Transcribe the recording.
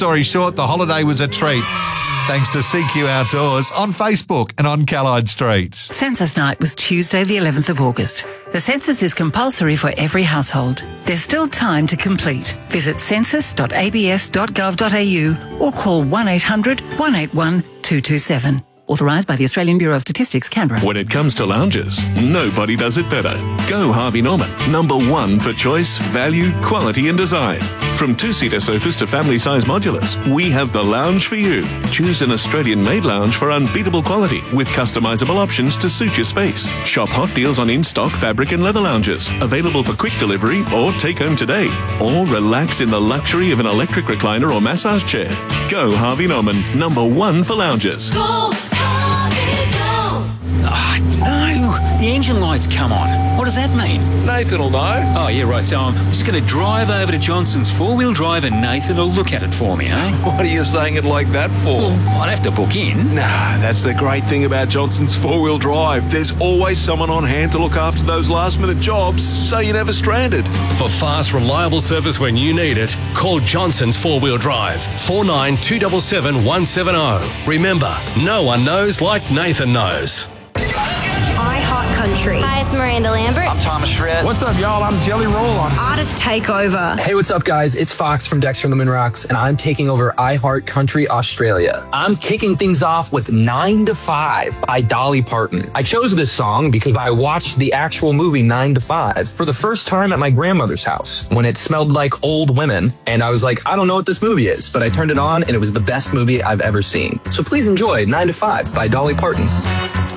story short, the holiday was a treat. Thanks to CQ Outdoors on Facebook and on Callide Street. Census night was Tuesday the 11th of August. The census is compulsory for every household. There's still time to complete. Visit census.abs.gov.au or call 1800 181 227. Authorised by the Australian Bureau of Statistics, Canberra. When it comes to lounges, nobody does it better. Go Harvey Norman, #1 for choice, value, quality and design. From two-seater sofas to family-size modulars, we have the lounge for you. Choose an Australian-made lounge for unbeatable quality with customisable options to suit your space. Shop hot deals on in-stock fabric and leather lounges, available for quick delivery or take home today. Or relax in the luxury of an electric recliner or massage chair. Go Harvey Norman, #1 for lounges. Go, Harvey, go! Ah, no! The engine light's come on. What does that mean? Nathan will know. Oh, yeah, right. So I'm just going to drive over to Johnson's four-wheel drive and Nathan will look at it for me, eh? What are you saying it like that for? Well, I'd have to book in. Nah, that's the great thing about Johnson's four-wheel drive. There's always someone on hand to look after those last-minute jobs, so you're never stranded. For fast, reliable service when you need it, call Johnson's Four-Wheel Drive, 49 277 170. Remember, no one knows like Nathan knows. Country. Hi, it's Miranda Lambert. I'm Thomas Shred. What's up, y'all? I'm Jelly Roll on Artist Takeover. Hey, what's up, guys? It's Fox from Dexter and the Moonrocks, and I'm taking over iHeart Country Australia. I'm kicking things off with 9 to 5 by Dolly Parton. I chose this song because I watched the actual movie 9 to 5 for the first time at my grandmother's house when it smelled like old women, and I was like, I don't know what this movie is, but I turned it on, and it was the best movie I've ever seen. So please enjoy 9 to 5 by Dolly Parton.